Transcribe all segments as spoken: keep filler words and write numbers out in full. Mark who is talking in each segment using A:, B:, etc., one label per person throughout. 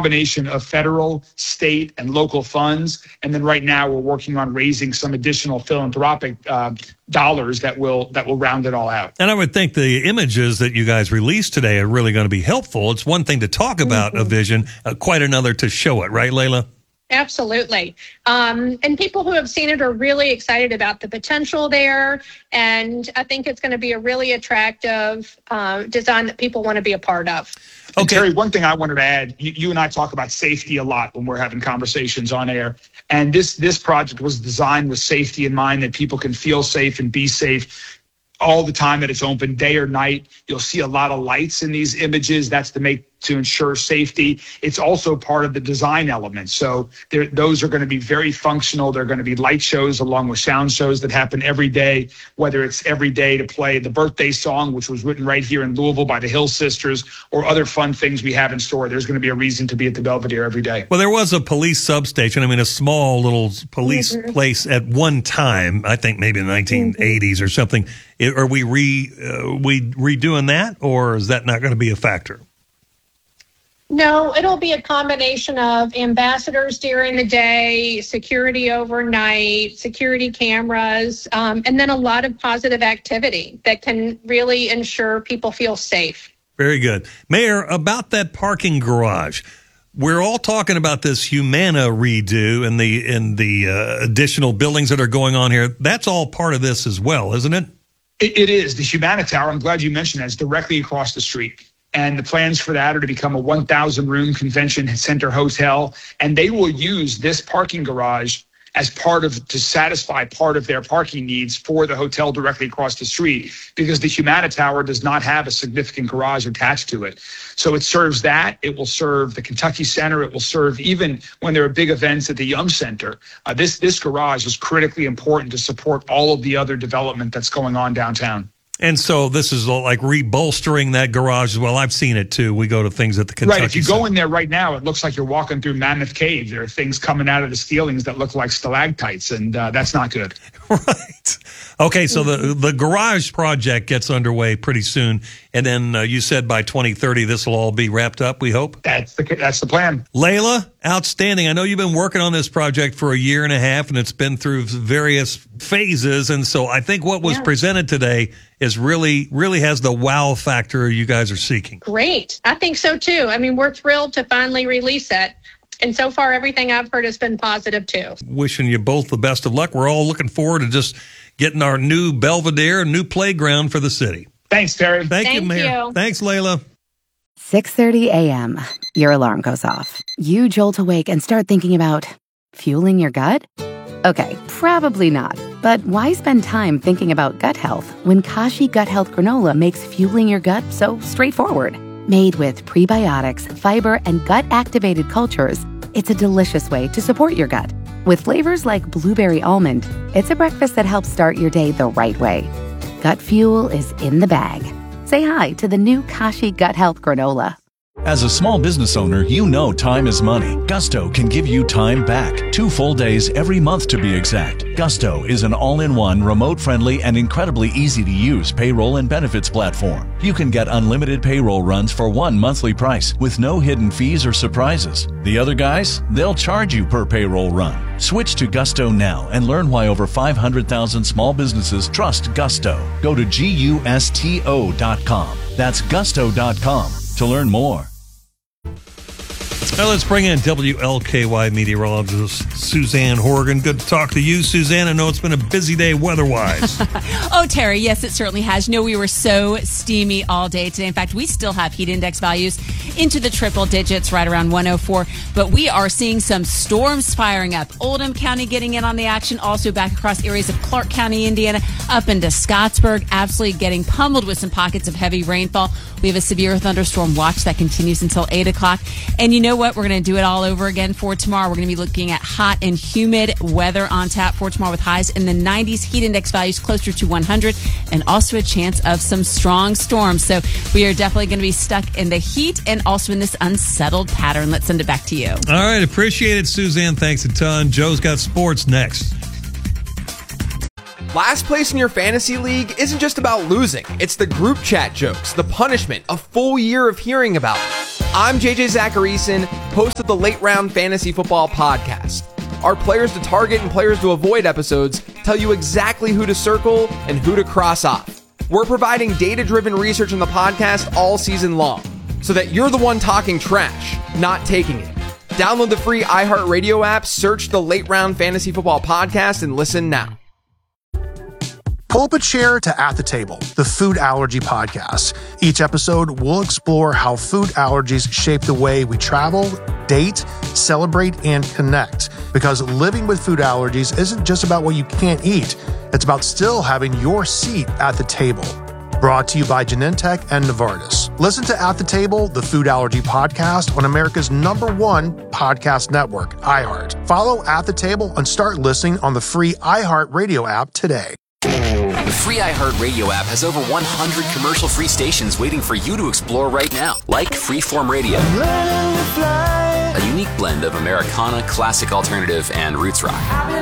A: combination of federal, state, and local funds. And then right now we're working on raising some additional philanthropic uh, dollars that will that will round it all out.
B: And I would think the images that you guys released today are really going to be helpful. It's one thing to talk about mm-hmm. a vision, uh, quite another to show it, right, Layla?
C: Absolutely. Um, and people who have seen it are really excited about the potential there. And I think it's going to be a really attractive uh, design that people want to be a part of.
A: Okay. And Terry, one thing I wanted to add, you, you and I talk about safety a lot when we're having conversations on air. And this, this project was designed with safety in mind, that people can feel safe and be safe all the time that it's open, day or night. You'll see a lot of lights in these images. That's to make to ensure safety. It's also part of the design element. So those are going to be very functional. They're going to be light shows along with sound shows that happen every day, whether it's every day to play the birthday song, which was written right here in Louisville by the Hill Sisters, or other fun things we have in store. There's going to be a reason to be at the Belvedere every day.
B: Well, there was a police substation. I mean, a small little police mm-hmm. place at one time, I think maybe in the nineteen eighties mm-hmm. or something. Are we re uh, we redoing that, or is that not going to be a factor?
C: No, it'll be a combination of ambassadors during the day, security overnight, security cameras, um, and then a lot of positive activity that can really ensure people feel safe.
B: Very good. Mayor, about that parking garage, we're all talking about this Humana redo and the, and the uh, additional buildings that are going on here. That's all part of this as well, isn't it?
A: It, it is. The Humana Tower, I'm glad you mentioned that, it's directly across the street. And the plans for that are to become a one thousand room convention center hotel. And they will use this parking garage as part of, to satisfy part of their parking needs for the hotel directly across the street, because the Humana Tower does not have a significant garage attached to it. So it serves that. It will serve the Kentucky Center. It will serve even when there are big events at the Yum Center. Uh, this, this garage is critically important to support all of the other development that's going on downtown.
B: And so this is like rebolstering that garage as well. I've seen it too. We go to things at the Kentucky
A: Right. If you
B: Center.
A: go in there right now, it looks like you're walking through Mammoth Cave. There are things coming out of the ceilings that look like stalactites, and uh, that's not good.
B: Right. Okay, so the the garage project gets underway pretty soon, and then uh, you said by twenty thirty this will all be wrapped up, we hope?
A: That's the that's the plan.
B: Layla, outstanding. I know you've been working on this project for a year and a half, and it's been through various phases, and so I think what was yeah. presented today is really, really has the wow factor you guys are seeking.
C: Great. I think so, too. I mean, we're thrilled to finally release it. And so far, everything I've heard has been positive, too.
B: Wishing you both the best of luck. We're all looking forward to just getting our new Belvedere, new playground for the city.
A: Thanks, Terry.
B: Thank,
C: Thank
B: you, Mayor.
C: You.
B: Thanks, Layla.
D: six thirty a.m. Your alarm goes off. You jolt awake and start thinking about fueling your gut? Okay, probably not. But why spend time thinking about gut health when Kashi Gut Health Granola makes fueling your gut so straightforward? Made with prebiotics, fiber, and gut-activated cultures, it's a delicious way to support your gut. With flavors like blueberry almond, it's a breakfast that helps start your day the right way. Gut fuel is in the bag. Say hi to the new Kashi Gut Health Granola.
E: As a small business owner, you know time is money. Gusto can give you time back. Two full days every month to be exact. Gusto is an all-in-one, remote-friendly, and incredibly easy-to-use payroll and benefits platform. You can get unlimited payroll runs for one monthly price with no hidden fees or surprises. The other guys, they'll charge you per payroll run. Switch to Gusto now and learn why over five hundred thousand small businesses trust Gusto. Go to gusto dot com. That's gusto dot com to learn more.
B: Now let's bring in W L K Y meteorologist Suzanne Horgan. Good to talk to you, Suzanne. I know it's been a busy day weather-wise.
F: Oh, Terry, yes, it certainly has. You know, we were so steamy all day today. In fact, we still have heat index values into the triple digits, right around one oh four. But we are seeing some storms firing up. Oldham County getting in on the action, also back across areas of Clark County, Indiana, up into Scottsburg, absolutely getting pummeled with some pockets of heavy rainfall. We have a severe thunderstorm watch that continues until eight o'clock. And you know what? We're going to do it all over again for tomorrow. We're going to be looking at hot and humid weather on tap for tomorrow with highs in the nineties, heat index values closer to one hundred, and also a chance of some strong storms. So we are definitely going to be stuck in the heat and also in this unsettled pattern. Let's send it back to you.
B: All right. Appreciate it, Suzanne. Thanks a ton. Joe's got sports next.
G: Last place in your fantasy league isn't just about losing. It's the group chat jokes, the punishment, a full year of hearing about. I'm J J Zacharyson, host of the Late Round Fantasy Football Podcast. Our Players to Target and Players to Avoid episodes tell you exactly who to circle and who to cross off. We're providing data-driven research on the podcast all season long, so that you're the one talking trash, not taking it. Download the free iHeartRadio app, search the Late Round Fantasy Football Podcast, and listen now.
H: Pull up a chair to At the Table, the food allergy podcast. Each episode, we'll explore how food allergies shape the way we travel, date, celebrate, and connect. Because living with food allergies isn't just about what you can't eat. It's about still having your seat at the table. Brought to you by Genentech and Novartis. Listen to At the Table, the food allergy podcast on America's number one podcast network, iHeart. Follow At the Table and start listening on the free iHeartRadio app today.
I: The free iHeartRadio app has over one hundred commercial-free stations waiting for you to explore right now, like Freeform Radio, a unique blend of Americana, classic alternative, and roots rock.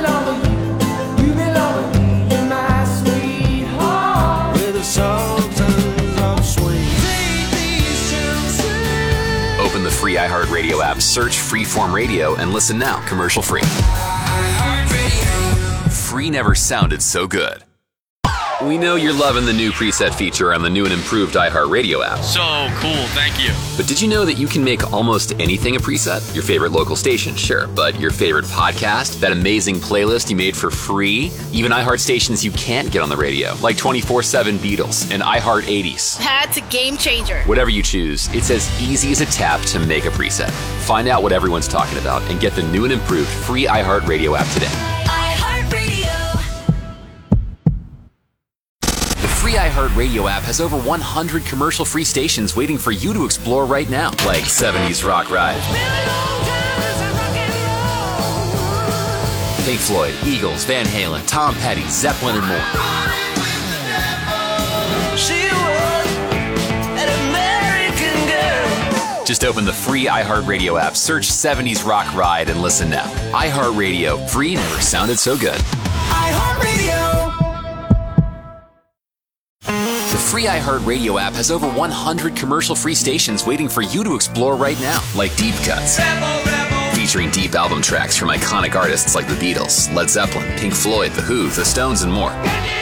I: Open the free iHeartRadio app, search Freeform Radio, and listen now, commercial-free. Free never sounded so good. We know you're loving the new preset feature on the new and improved iHeartRadio app.
J: So cool, thank you.
I: But did you know that you can make almost anything a preset? Your favorite local station, sure, but your favorite podcast, that amazing playlist you made for free, even iHeart stations you can't get on the radio, like twenty-four seven Beatles and iHeart eighties.
K: That's a game changer.
I: Whatever you choose, it's as easy as a tap to make a preset. Find out what everyone's talking about and get the new and improved free iHeartRadio app today. The free iHeartRadio app has over one hundred commercial-free stations waiting for you to explore right now, like seventies Rock Ride, Pink Floyd, Eagles, Van Halen, Tom Petty, Zeppelin, and more. Just open the free iHeartRadio app, search seventies Rock Ride, and listen now. iHeartRadio, free never sounded so good. iHeartRadio. The free iHeartRadio app has over one hundred commercial-free stations waiting for you to explore right now, like Deep Cuts, featuring deep album tracks from iconic artists like the Beatles, Led Zeppelin, Pink Floyd, The Who, The Stones, and more.